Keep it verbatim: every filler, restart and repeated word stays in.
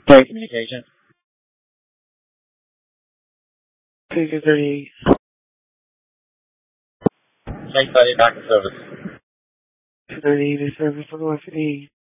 Sorry, communication. two thirty-eight. Site thirty back in service. two thirty-eight is service on the West eight.